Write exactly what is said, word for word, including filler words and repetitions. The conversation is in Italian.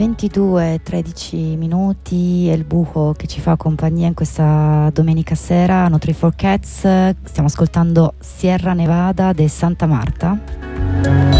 ventidue e tredici minuti è il buco che ci fa compagnia in questa domenica sera. No Tree for Cats, stiamo ascoltando Sierra Nevada de Santa Marta.